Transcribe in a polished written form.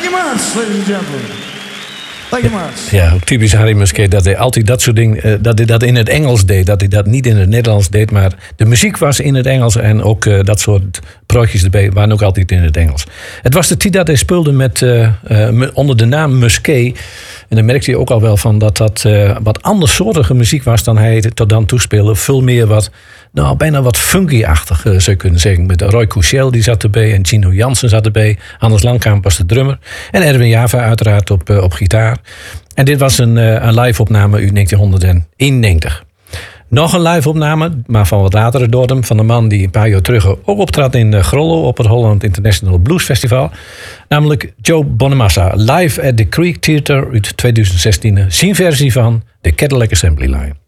you much, ladies and gentlemen. Thank you much. Ja, ook typisch Harry Musquet dat hij altijd dat soort dingen, dat hij dat in het Engels deed. Dat hij dat niet in het Nederlands deed, maar de muziek was in het Engels en ook dat soort projectjes erbij waren ook altijd in het Engels. Het was de tijd dat hij speelde onder de naam Musquet. En dan merkte je ook al wel van dat wat andersoortige muziek was dan hij tot dan toe speelde. Veel meer bijna wat funky-achtig zou je kunnen zeggen. Met Roy Couchel die zat erbij en Gino Jansen zat erbij. Anders Langkamp was de drummer. En Erwin Java uiteraard op gitaar. En dit was een live-opname uit 1991. Nog een live-opname, maar van wat latere datum. Van een man die een paar jaar terug ook optrad in Grollo op het Holland International Blues Festival. Namelijk Joe Bonamassa. Live at the Creek Theater uit 2016. Zijn versie van The Cadillac Assembly Line.